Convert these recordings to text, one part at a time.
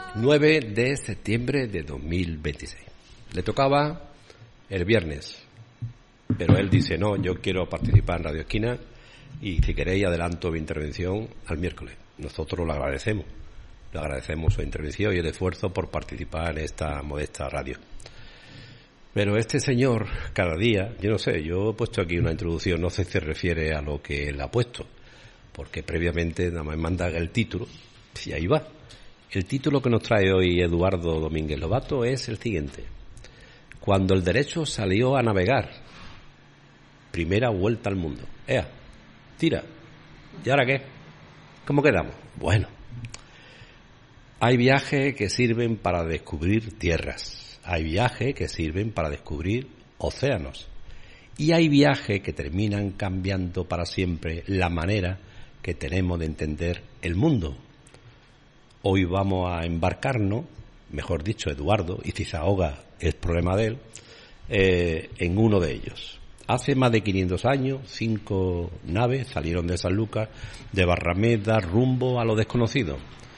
9 de septiembre de 2026. Le tocaba el viernes, pero él dice, no, yo quiero participar en Radio Esquina y si queréis adelanto mi intervención al miércoles. Nosotros le agradecemos su intervención y el esfuerzo por participar en esta modesta radio. Pero este señor, cada día, yo no sé, yo he puesto aquí una introducción, no sé si se refiere a lo que él ha puesto, porque previamente nada más manda el título, y ahí va. El título que nos trae hoy Eduardo Domínguez Lobato es el siguiente: Cuando el derecho salió a navegar, primera vuelta al mundo. ¡Ea! Tira. ¿Y ahora qué? ¿Cómo quedamos? Bueno, hay viajes que sirven para descubrir tierras, hay viajes que sirven para descubrir océanos y hay viajes que terminan cambiando para siempre la manera que tenemos de entender el mundo. Hoy vamos a embarcarnos, mejor dicho, Eduardo, y si se ahoga es problema de él, en uno de ellos. Hace más de 500 años, 5 naves salieron de Sanlúcar, de Barrameda, rumbo a lo desconocido.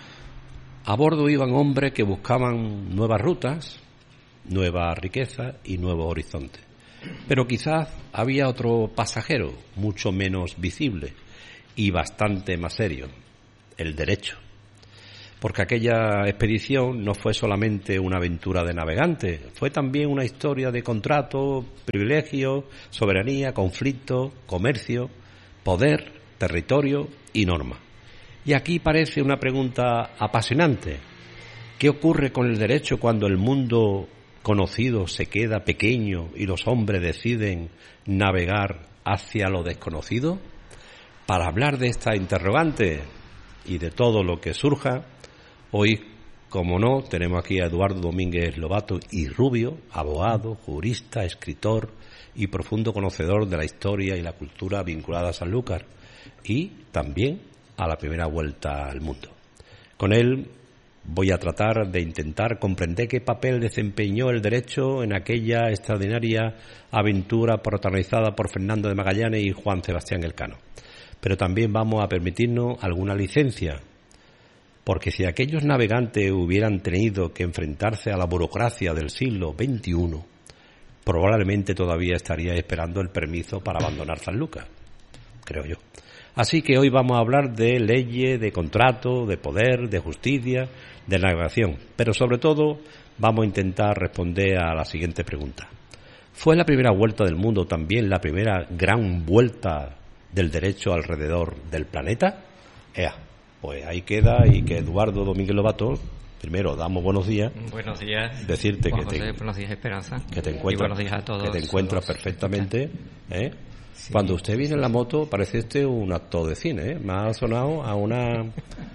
A bordo iban hombres que buscaban nuevas rutas, nuevas riquezas y nuevos horizontes. Pero quizás había otro pasajero, mucho menos visible y bastante más serio: el derecho. Porque aquella expedición no fue solamente una aventura de navegantes, fue también una historia de contratos, privilegios, soberanía, conflicto, comercio, poder, territorio y norma. Y aquí parece una pregunta apasionante: ¿qué ocurre con el derecho cuando el mundo conocido se queda pequeño y los hombres deciden navegar hacia lo desconocido? Para hablar de esta interrogante y de todo lo que surja, hoy, como no, tenemos aquí a Eduardo Domínguez Lobato y Rubio, abogado, jurista, escritor y profundo conocedor de la historia y la cultura vinculada a Sanlúcar y también a la primera vuelta al mundo. Con él voy a tratar de intentar comprender qué papel desempeñó el derecho en aquella extraordinaria aventura protagonizada por Fernando de Magallanes y Juan Sebastián Elcano. Pero también vamos a permitirnos alguna licencia, porque si aquellos navegantes hubieran tenido que enfrentarse a la burocracia del siglo XXI, probablemente todavía estaría esperando el permiso para abandonar Sanlúcar, creo yo. Así que hoy vamos a hablar de leyes, de contrato, de poder, de justicia, de navegación, pero sobre todo vamos a intentar responder a la siguiente pregunta: ¿fue la primera vuelta del mundo también la primera gran vuelta del derecho alrededor del planeta? Pues ahí queda, y que Eduardo Domínguez Lobato, primero damos buenos días. Buenos días. Decirte Juan que José, buenos días, Esperanza. Que te encuentras, y buenos días a todos. Que te encuentras perfectamente. Sí. Cuando usted viene en la moto parece un actor de cine. Me ha sonado a una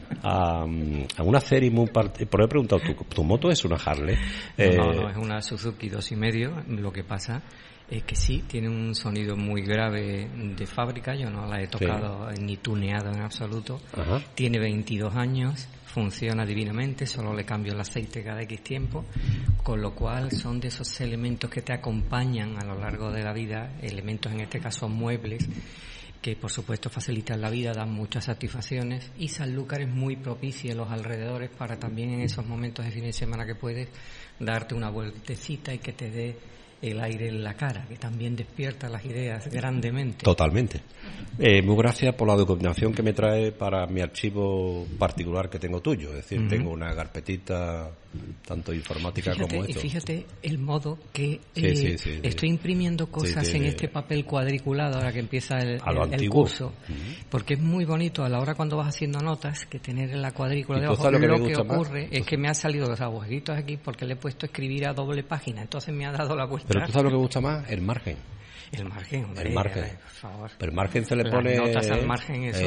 serie muy por eso he preguntado, ¿tu moto es una Harley? No, es una Suzuki 2.5. Lo que pasa es que sí, tiene un sonido muy grave de fábrica. Yo no la he tocado ni tuneado en absoluto. Ajá. Tiene 22 años, funciona divinamente, solo le cambio el aceite cada X tiempo, con lo cual son de esos elementos que te acompañan a lo largo de la vida, elementos en este caso muebles, que por supuesto facilitan la vida, dan muchas satisfacciones, y Sanlúcar es muy propicia en los alrededores para también en esos momentos de fin de semana que puedes darte una vueltecita y que te dé el aire en la cara, que también despierta las ideas grandemente. Totalmente. Muy gracias por la documentación que me trae para mi archivo particular que tengo tuyo. Es decir, tengo una carpetita tanto informática como esto. Y fíjate el modo que sí. estoy imprimiendo cosas en este papel cuadriculado ahora que empieza el curso, porque es muy bonito a la hora cuando vas haciendo notas que tener en la cuadrícula debajo. Lo que ocurre es que me han salido los agujeros aquí porque le he puesto a escribir a doble página, entonces me ha dado la vuelta. Pero tú sabes lo que me gusta más, el margen. El margen, hombre. El margen. Por favor. Pero el margen se le pone... Las notas al margen, eso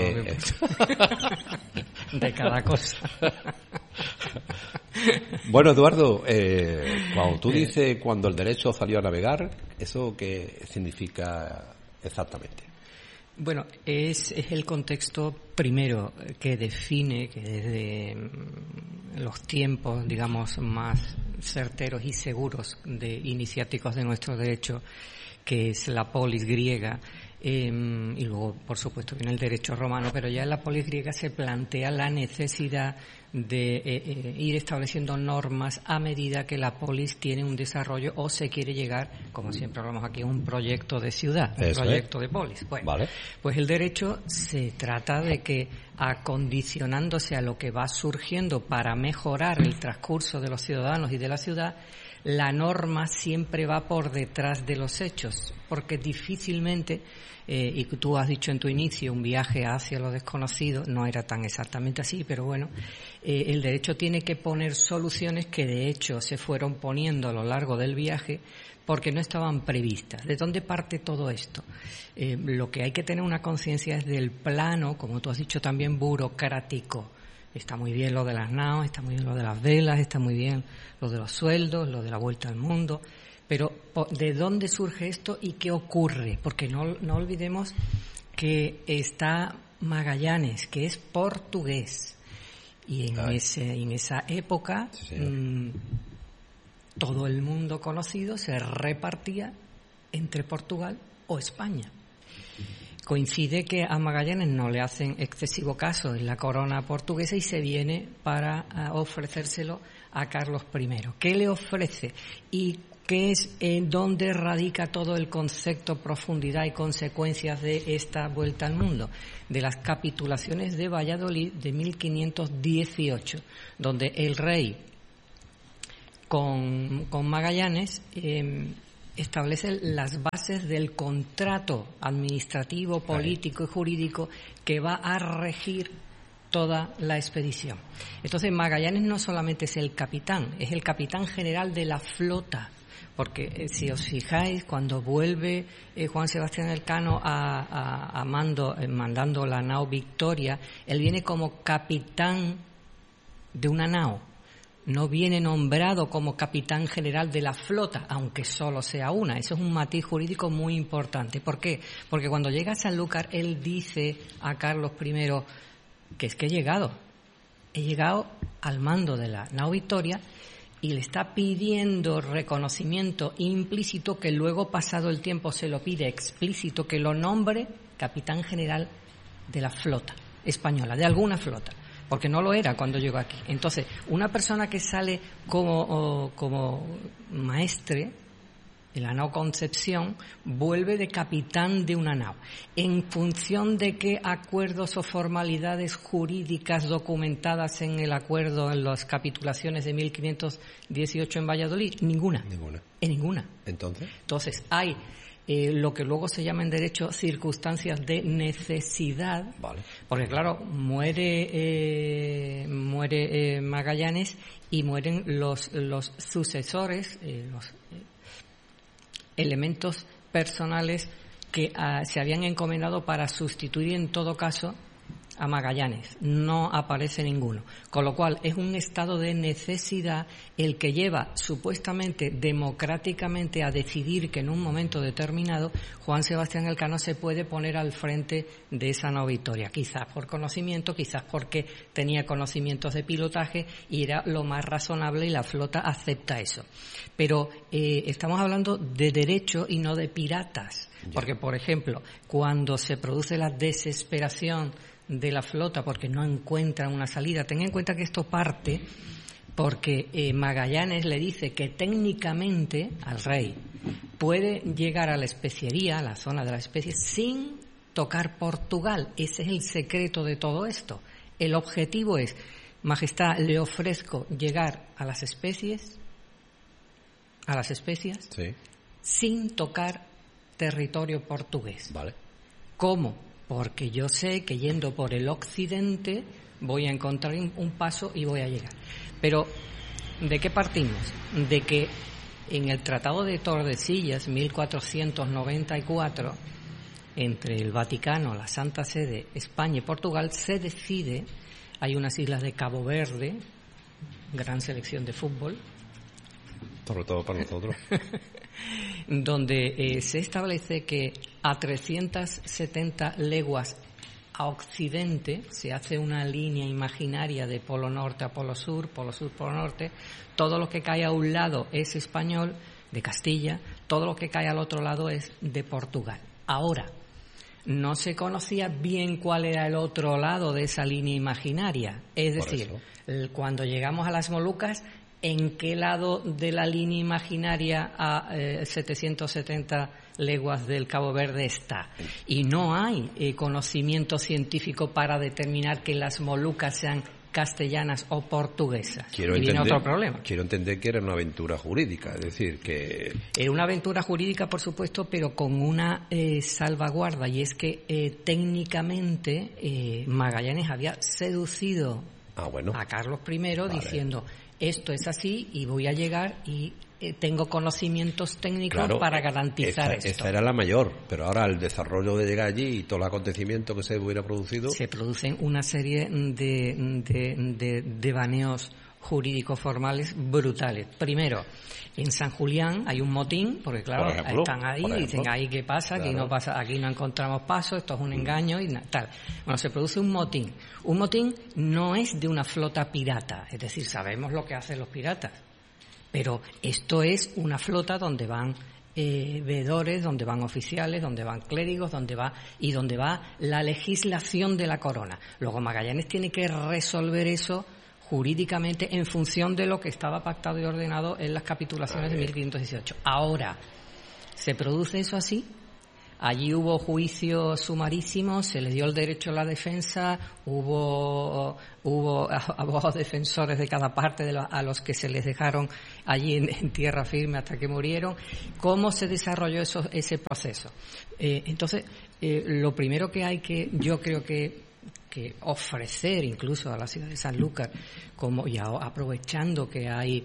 de cada cosa. Bueno, Eduardo, cuando tú dices cuando el derecho salió a navegar, ¿eso qué significa exactamente? Bueno, es el contexto primero que define que desde los tiempos, digamos, más certeros y seguros de iniciáticos de nuestro derecho, que es la polis griega, y luego, por supuesto, viene el derecho romano, pero ya en la polis griega se plantea la necesidad de ir estableciendo normas a medida que la polis tiene un desarrollo o se quiere llegar, como siempre hablamos aquí, a un proyecto de ciudad, un proyecto de polis. Bueno, vale. Pues el derecho se trata de que, acondicionándose a lo que va surgiendo para mejorar el transcurso de los ciudadanos y de la ciudad, la norma siempre va por detrás de los hechos, porque difícilmente, y tú has dicho en tu inicio, un viaje hacia lo desconocido, no era tan exactamente así, pero bueno, el derecho tiene que poner soluciones que de hecho se fueron poniendo a lo largo del viaje porque no estaban previstas. ¿De dónde parte todo esto? Lo que hay que tener una conciencia es del plano, como tú has dicho también, burocrático. Está muy bien lo de las naos, está muy bien lo de las velas, está muy bien lo de los sueldos, lo de la vuelta al mundo, pero ¿de dónde surge esto y qué ocurre? Porque no olvidemos que está Magallanes, que es portugués, y en esa época todo el mundo conocido se repartía entre Portugal o España. Coincide que a Magallanes no le hacen excesivo caso en la corona portuguesa y se viene para ofrecérselo a Carlos I. ¿Qué le ofrece? ¿Y qué es dónde radica todo el concepto, profundidad y consecuencias de esta vuelta al mundo? De las capitulaciones de Valladolid de 1518, donde el rey con Magallanes establece las bases del contrato administrativo, político y jurídico que va a regir toda la expedición. Entonces Magallanes no solamente es el capitán, es el capitán general de la flota, porque si os fijáis, cuando vuelve Juan Sebastián Elcano mandando la nao Victoria, él viene como capitán de una nao. No viene nombrado como capitán general de la flota, aunque solo sea una. Eso es un matiz jurídico muy importante. ¿Por qué? Porque cuando llega a Sanlúcar, él dice a Carlos I que es que he llegado al mando de la nao Victoria y le está pidiendo reconocimiento implícito, que luego, pasado el tiempo, se lo pide explícito, que lo nombre capitán general de la flota española, de alguna flota, porque no lo era cuando llegó aquí. Entonces, una persona que sale como maestre de la nao Concepción vuelve de capitán de una nao. ¿En función de qué acuerdos o formalidades jurídicas documentadas en el acuerdo, en las capitulaciones de 1518 en Valladolid? Ninguna. Ninguna. Entonces hay lo que luego se llama en derecho circunstancias de necesidad, vale. Porque claro, muere Magallanes y mueren los sucesores, los elementos personales que se habían encomendado para sustituir en todo caso a Magallanes. No aparece ninguno. Con lo cual es un estado de necesidad el que lleva supuestamente democráticamente a decidir que en un momento determinado Juan Sebastián Elcano se puede poner al frente de esa nao Victoria. Quizás por conocimiento, quizás porque tenía conocimientos de pilotaje y era lo más razonable y la flota acepta eso. Pero estamos hablando de derecho y no de piratas. Porque, por ejemplo, cuando se produce la desesperación de la flota porque no encuentran una salida, ten en cuenta que esto parte porque Magallanes le dice que técnicamente al rey puede llegar a la especiería, a la zona de la especie, sin tocar Portugal. Ese es el secreto de todo esto. El objetivo es: Majestad, le ofrezco llegar a las especias sí, sin tocar territorio portugués. Vale. ¿Cómo? Porque yo sé que yendo por el occidente voy a encontrar un paso y voy a llegar. Pero, ¿de qué partimos? De que en el Tratado de Tordesillas, 1494, entre el Vaticano, la Santa Sede, España y Portugal, se decide, hay unas islas de Cabo Verde, gran selección de fútbol, sobre todo para nosotros, donde se establece que a 370 leguas a occidente se hace una línea imaginaria de polo norte a polo sur, polo norte. Todo lo que cae a un lado es español, de Castilla, todo lo que cae al otro lado es de Portugal. Ahora, no se conocía bien cuál era el otro lado de esa línea imaginaria. Es decir, cuando llegamos a las Molucas, ¿en qué lado de la línea imaginaria a 770 leguas del Cabo Verde está? Y no hay conocimiento científico para determinar que las Molucas sean castellanas o portuguesas. Y viene otro problema. Quiero entender que era una aventura jurídica, es decir, que... Era una aventura jurídica, por supuesto, pero con una salvaguarda, y es que técnicamente Magallanes había seducido a Carlos I diciendo, esto es así y voy a llegar y tengo conocimientos técnicos para garantizar esto. Esa era la mayor, pero ahora el desarrollo de llegar allí y todo el acontecimiento que se hubiera producido... Se producen una serie de devaneos jurídicos formales brutales. Primero, en San Julián hay un motín, porque claro, están ahí y dicen, ahí qué pasa, aquí no pasa, aquí no encontramos paso, esto es un engaño y tal. Bueno, se produce un motín. Un motín no es de una flota pirata, es decir, sabemos lo que hacen los piratas, pero esto es una flota donde van veedores, donde van oficiales, donde van clérigos, donde va la legislación de la corona. Luego Magallanes tiene que resolver eso jurídicamente en función de lo que estaba pactado y ordenado en las capitulaciones de 1518. Ahora, ¿se produce eso así? Allí hubo juicios sumarísimos, se le dio el derecho a la defensa, hubo abogados defensores de cada parte a los que se les dejaron allí en tierra firme hasta que murieron. ¿Cómo se desarrolló ese proceso? Entonces, lo primero que hay yo creo que ofrecer incluso a la ciudad de Sanlúcar, como ya aprovechando que hay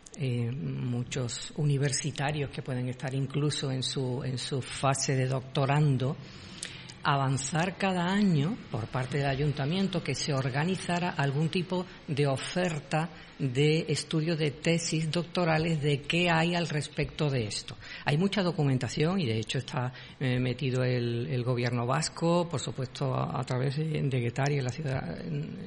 muchos universitarios que pueden estar incluso en su fase de doctorando, avanzar cada año por parte del ayuntamiento que se organizara algún tipo de oferta de estudio de tesis doctorales de qué hay al respecto de esto. Hay mucha documentación y de hecho está metido el gobierno vasco, por supuesto a través de Guetaria, la ciudad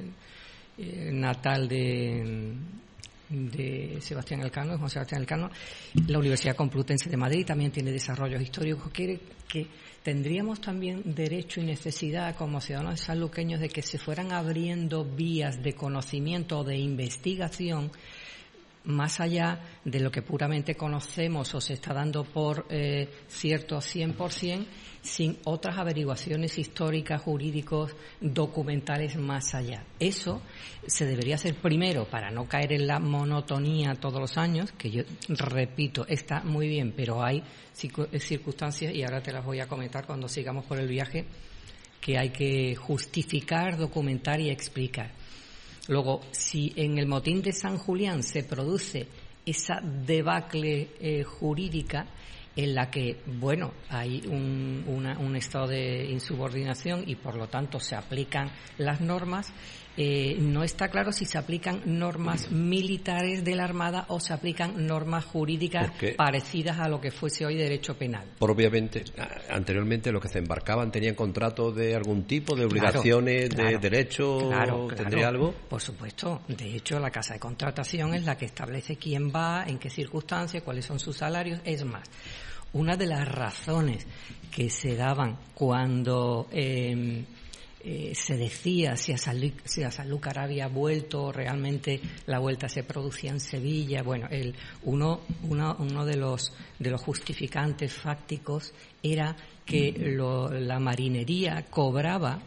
natal de Sebastián Elcano, de Juan Sebastián Elcano. La Universidad Complutense de Madrid también tiene desarrollos históricos que tendríamos también derecho y necesidad como ciudadanos sanluqueños de que se fueran abriendo vías de conocimiento o de investigación más allá de lo que puramente conocemos o se está dando por cierto 100%, sin otras averiguaciones históricas, jurídicos, documentales más allá. Eso se debería hacer primero para no caer en la monotonía todos los años, que yo repito, está muy bien, pero hay circunstancias, y ahora te las voy a comentar cuando sigamos por el viaje, que hay que justificar, documentar y explicar. Luego, si en el motín de San Julián se produce esa debacle jurídica en la que, bueno, hay un estado de insubordinación y por lo tanto se aplican las normas, no está claro si se aplican normas militares de la Armada o se aplican normas jurídicas parecidas a lo que fuese hoy derecho penal. Propiamente, anteriormente los que se embarcaban tenían contratos de algún tipo de obligaciones, de derecho, ¿tendría algo? Por supuesto. De hecho, la Casa de Contratación es la que establece quién va, en qué circunstancias, cuáles son sus salarios. Es más, una de las razones que se daban cuando se decía si a Sanlúcar había vuelto o realmente la vuelta se producía en Sevilla, bueno, uno de los justificantes fácticos era que la marinería cobraba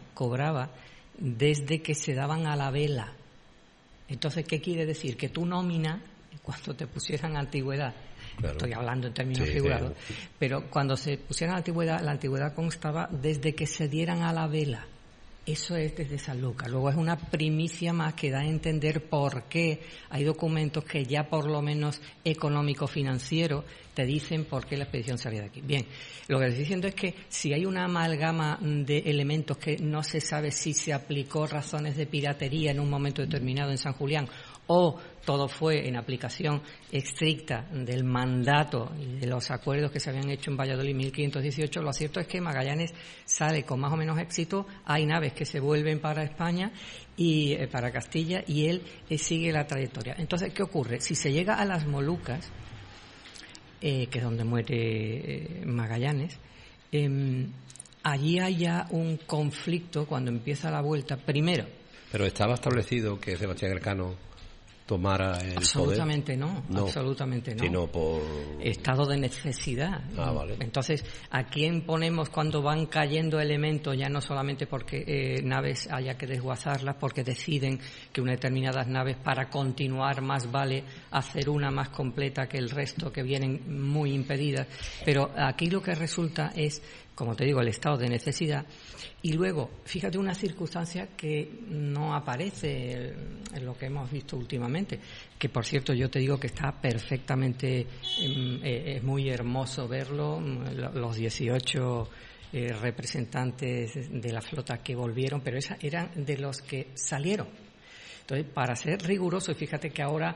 desde que se daban a la vela. Entonces, ¿qué quiere decir? Que tu nómina, cuando te pusieran antigüedad, claro, estoy hablando en términos figurados, pero cuando se pusieran la antigüedad constaba desde que se dieran a la vela. Eso es desde Sanlúcar. Luego es una primicia más que da a entender por qué hay documentos que ya por lo menos económico-financiero te dicen por qué la expedición salía de aquí. Bien, lo que estoy diciendo es que si hay una amalgama de elementos que no se sabe si se aplicó razones de piratería en un momento determinado en San Julián o todo fue en aplicación estricta del mandato y de los acuerdos que se habían hecho en Valladolid en 1518, lo cierto es que Magallanes sale con más o menos éxito, hay naves que se vuelven para España y para Castilla y él sigue la trayectoria. Entonces, ¿qué ocurre? Si se llega a las Molucas, que es donde muere Magallanes, allí haya un conflicto cuando empieza la vuelta. Primero. Pero estaba establecido que Sebastián Elcano tomara el absolutamente poder. No, absolutamente no. Sino por estado de necesidad. Vale. Entonces, ¿a quién ponemos cuando van cayendo elementos? Ya no solamente porque naves haya que desguazarlas, porque deciden que unas determinadas naves para continuar más vale hacer una más completa que el resto que vienen muy impedidas. Pero aquí lo que resulta es, como te digo, el estado de necesidad. Y luego, fíjate una circunstancia que no aparece en lo que hemos visto últimamente, que por cierto yo te digo que está perfectamente, es muy hermoso verlo, los 18 representantes de la flota que volvieron, pero eran de los que salieron. Entonces, para ser riguroso, y fíjate que ahora,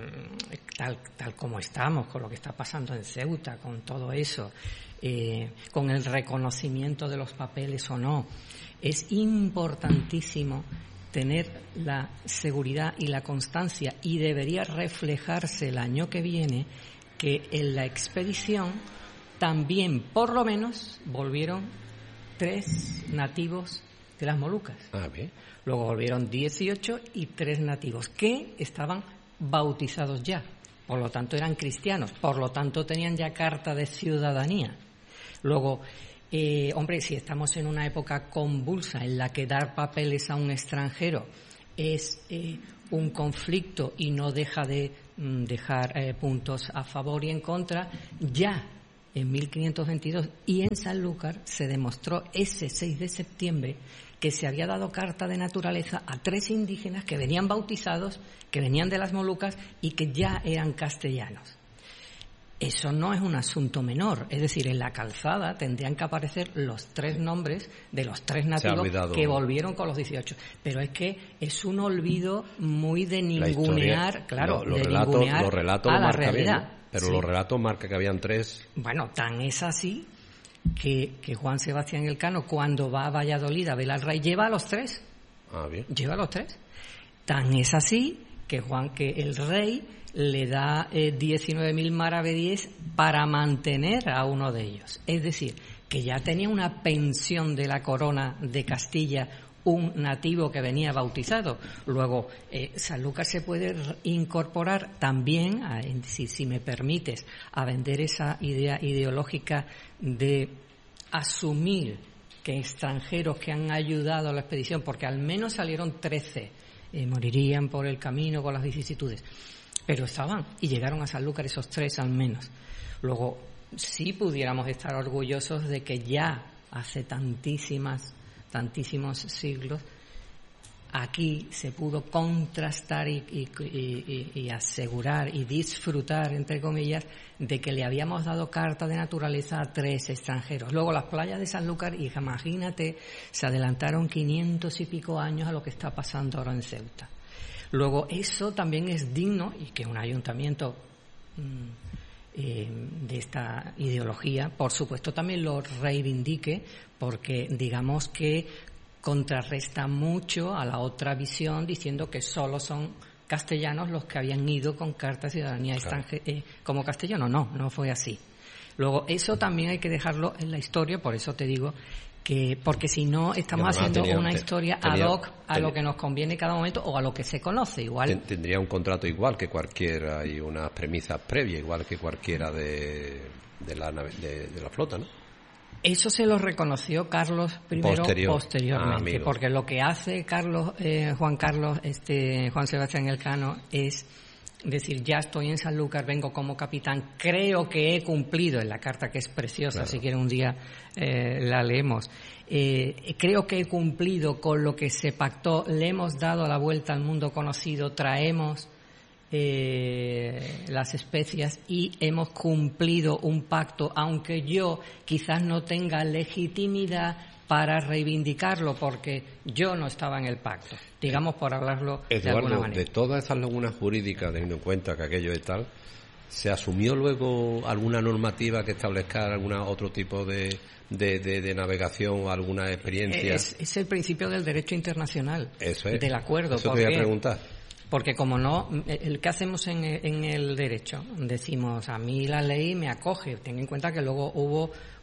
tal como estamos, con lo que está pasando en Ceuta, con todo eso, con el reconocimiento de los papeles o no, es importantísimo tener la seguridad y la constancia, y debería reflejarse el año que viene que en la expedición también, por lo menos, volvieron 3 nativos de las Molucas. Bien. Luego volvieron 18 y 3 nativos que estaban bautizados ya, por lo tanto eran cristianos, por lo tanto tenían ya carta de ciudadanía. Luego, hombre, si estamos en una época convulsa en la que dar papeles a un extranjero es un conflicto y no deja de dejar puntos a favor y en contra, ya en 1522 y en Sanlúcar se demostró ese 6 de septiembre que se había dado carta de naturaleza a 3 indígenas que venían bautizados, que venían de las Molucas y que ya eran castellanos. Eso no es un asunto menor, es decir, en la calzada tendrían que aparecer los 3 nombres de los 3 nativos que volvieron con los 18. Pero es que es un olvido muy de ningunear, claro, los de relatos, ningunear los relatos a la marcan realidad. bien, pero sí. Los relatos marcan que habían 3. Bueno, tan es así que Juan Sebastián Elcano, cuando va a Valladolid a ver al rey, lleva a los 3. Bien. Lleva a los 3. Tan es así que el rey le da 19.000 maravedíes para mantener a uno de ellos. Es decir, que ya tenía una pensión de la corona de Castilla un nativo que venía bautizado. Luego, Sanlúcar se puede incorporar también, si me permites, a vender esa idea ideológica de asumir que extranjeros que han ayudado a la expedición, porque al menos salieron 13, morirían por el camino con las vicisitudes, pero estaban y llegaron a Sanlúcar esos 3 al menos. Luego, sí pudiéramos estar orgullosos de que ya hace tantísimos siglos aquí se pudo contrastar y asegurar y disfrutar, entre comillas, de que le habíamos dado carta de naturaleza a 3 extranjeros. Luego las playas de Sanlúcar, y imagínate, se adelantaron 500 y pico años a lo que está pasando ahora en Ceuta. Luego eso también es digno, y que un ayuntamiento de esta ideología, por supuesto, también lo reivindique, porque digamos que contrarresta mucho a la otra visión diciendo que solo son castellanos los que habían ido con carta de ciudadanía como castellano. No fue así. Luego, eso también hay que dejarlo en la historia, por eso te digo que, porque si no estamos haciendo una historia ad hoc a lo que nos conviene cada momento o a lo que se conoce. Igual tendría un contrato igual que cualquiera, y unas premisas previas igual que cualquiera de la flota, ¿no? Eso se lo reconoció Carlos I posteriormente, porque lo que hace Juan Sebastián Elcano es decir, ya estoy en Sanlúcar, vengo como capitán, creo que he cumplido, en la carta que es preciosa, claro. Si quieren un día la leemos, creo que he cumplido con lo que se pactó, le hemos dado la vuelta al mundo conocido, traemos las especias y hemos cumplido un pacto, aunque yo quizás no tenga legitimidad para reivindicarlo porque yo no estaba en el pacto, digamos, por hablarlo Eduardo, de alguna manera. De todas esas lagunas jurídicas, teniendo en cuenta que aquello es tal, ¿se asumió luego alguna normativa que establezca algún otro tipo de navegación o alguna experiencia? Es el principio del derecho internacional, eso es, del acuerdo. Eso te voy a preguntar. Porque como no, ¿qué hacemos en el derecho? Decimos, a mí la ley me acoge. Ten en cuenta que luego hubo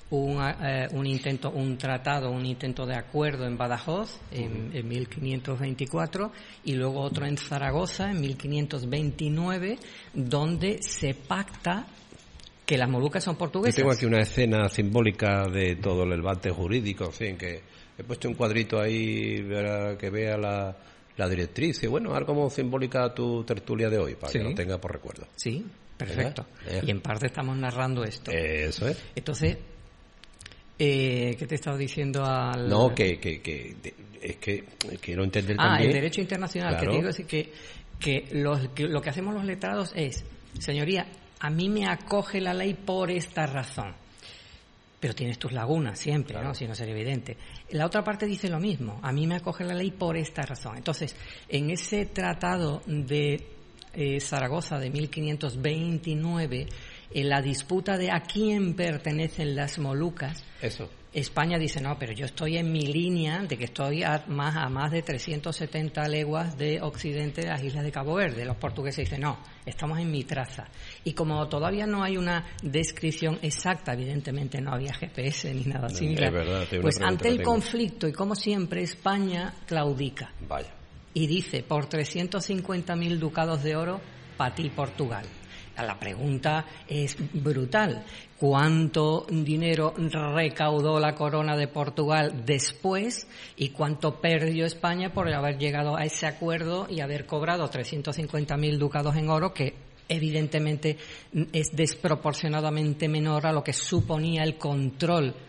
un intento de acuerdo en Badajoz en 1524 y luego otro en Zaragoza en 1529, donde se pacta que las Molucas son portuguesas. Yo tengo aquí una escena simbólica de todo el levante jurídico, en fin, que he puesto un cuadrito ahí para que vea la directriz. Y bueno, algo como simbólica tu tertulia de hoy, para que lo tenga por recuerdo. Sí, perfecto. Y en parte estamos narrando esto. Eso es. Entonces, ¿qué te he estado diciendo al...? No, es que quiero entender también... el derecho internacional, claro. Que te digo decir que lo que hacemos los letrados es, señoría, a mí me acoge la ley por esta razón. Pero tienes tus lagunas siempre, claro, ¿no? Si no sería evidente. La otra parte dice lo mismo. A mí me acoge la ley por esta razón. Entonces, en ese tratado de Zaragoza de 1529, en la disputa de a quién pertenecen las Molucas, eso, España dice, no, pero yo estoy en mi línea de que estoy a más de 370 leguas de occidente de las islas de Cabo Verde. Los portugueses dicen, no, estamos en mi traza. Y como todavía no hay una descripción exacta, evidentemente no había GPS ni nada similar, pues ante el conflicto, y como siempre, España claudica. Vaya. Y dice, por 350.000 ducados de oro, para ti, Portugal. La pregunta es brutal. ¿Cuánto dinero recaudó la corona de Portugal después y cuánto perdió España por haber llegado a ese acuerdo y haber cobrado 350.000 ducados en oro, que evidentemente es desproporcionadamente menor a lo que suponía el control